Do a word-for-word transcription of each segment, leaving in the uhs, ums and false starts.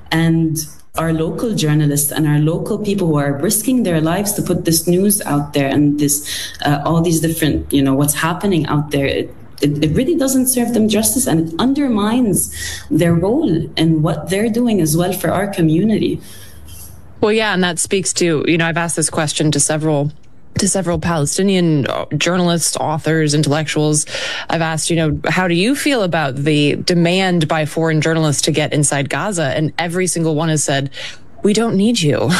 And our local journalists and our local people who are risking their lives to put this news out there and this, uh, all these different, you know, what's happening out there, it, it, it really doesn't serve them justice, and it undermines their role in what they're doing as well for our community. Well, yeah, and that speaks to, you know, I've asked this question to several to several Palestinian journalists, authors, intellectuals. I've asked, you know, how do you feel about the demand by foreign journalists to get inside Gaza? And every single one has said, we don't need you.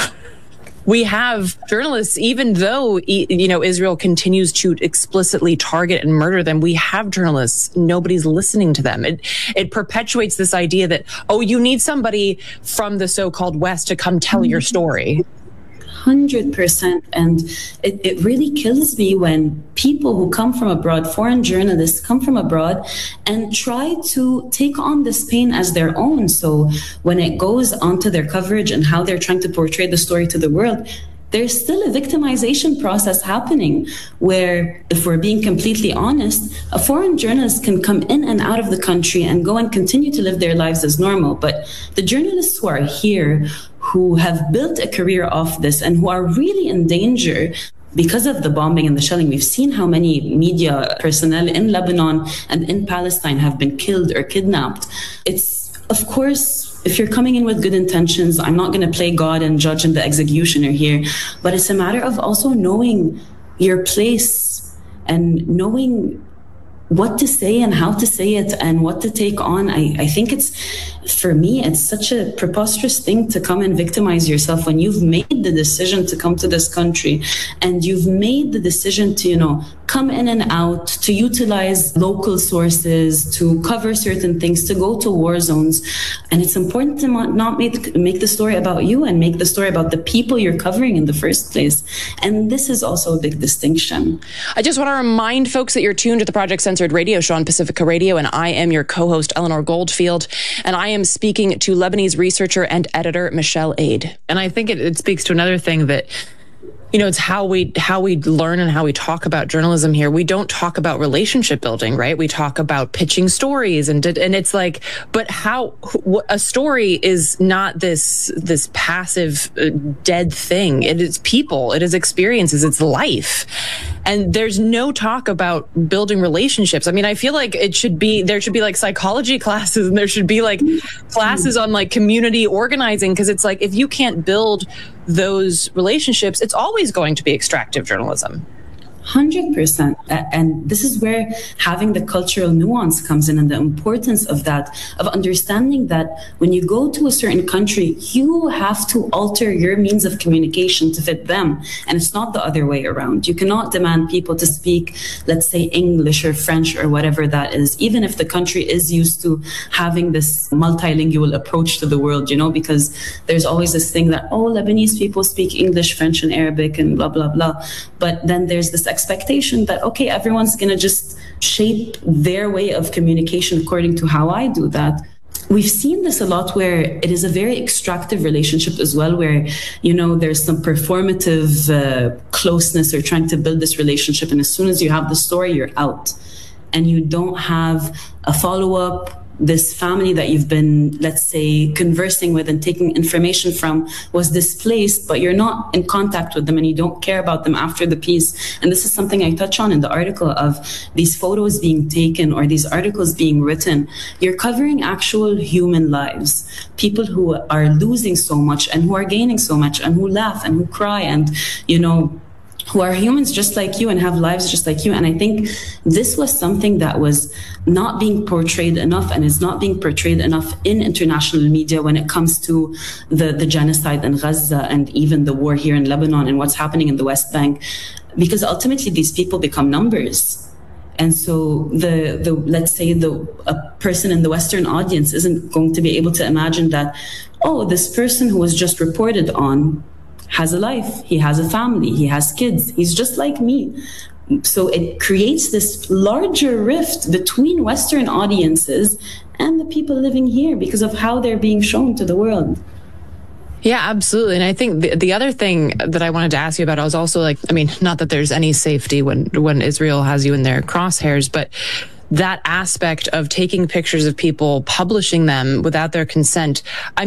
We have journalists, even though, you know, Israel continues to explicitly target and murder them, we have journalists. Nobody's listening to them. It, it perpetuates this idea that, oh, you need somebody from the so-called West to come tell your story. one hundred percent. And it, it really kills me when people who come from abroad, foreign journalists come from abroad and try to take on this pain as their own. So when it goes onto their coverage and how they're trying to portray the story to the world, there's still a victimization process happening where, if we're being completely honest, a foreign journalist can come in and out of the country and go and continue to live their lives as normal. But the journalists who are here, who have built a career off this and who are really in danger because of the bombing and the shelling. We've seen how many media personnel in Lebanon and in Palestine have been killed or kidnapped. It's, of course, if you're coming in with good intentions, I'm not going to play God and judge and the executioner here, but it's a matter of also knowing your place and knowing what to say and how to say it and what to take on. I, I think it's, for me, it's such a preposterous thing to come and victimize yourself when you've made the decision to come to this country and you've made the decision to, you know, come in and out, to utilize local sources, to cover certain things, to go to war zones. And it's important to not make, make the story about you and make the story about the people you're covering in the first place. And this is also a big distinction. I just want to remind folks that you're tuned to the Project Censored radio show on Pacifica Radio, and I am your co-host, Eleanor Goldfield, and I am speaking to Lebanese researcher and editor Michelle Aid. And I think it, it speaks to another thing that, you know, it's how we how we learn and how we talk about journalism here. We don't talk about relationship building, right? We talk about pitching stories, and and it's like, but how a story is not this this passive uh, dead thing. It is people. It is experiences. It's life. And there's no talk about building relationships. I mean, I feel like it should be, there should be like psychology classes, and there should be like classes on like community organizing, because it's like, if you can't build those relationships, it's always going to be extractive journalism. one hundred percent. And this is where having the cultural nuance comes in, and the importance of that, of understanding that when you go to a certain country, you have to alter your means of communication to fit them. And it's not the other way around. You cannot demand people to speak, let's say, English or French or whatever that is, even if the country is used to having this multilingual approach to the world, you know, because there's always this thing that, oh, Lebanese people speak English, French, and Arabic, and blah, blah, blah. But then there's this expectation that, okay, everyone's going to just shape their way of communication according to how I do that. We've seen this a lot where it is a very extractive relationship as well, where, you know, there's some performative uh, closeness or trying to build this relationship. And as soon as you have the story, you're out. And you don't have a follow-up. This family that you've been, let's say, conversing with and taking information from was displaced, but you're not in contact with them and you don't care about them after the piece. And this is something I touch on in the article, of these photos being taken or these articles being written. You're covering actual human lives, people who are losing so much and who are gaining so much and who laugh and who cry and, you know, who are humans just like you and have lives just like you. And I think this was something that was not being portrayed enough and is not being portrayed enough in international media when it comes to the, the genocide in Gaza and even the war here in Lebanon and what's happening in the West Bank, because ultimately these people become numbers. And so the, the let's say the a person in the Western audience isn't going to be able to imagine that, oh, this person who was just reported on has a life, he has a family, he has kids, he's just like me. So it creates this larger rift between Western audiences and the people living here because of how they're being shown to the world. Yeah, absolutely. And I think the, the other thing that I wanted to ask you about, I was also like, I mean, not that there's any safety when, when Israel has you in their crosshairs, but that aspect of taking pictures of people, publishing them without their consent. I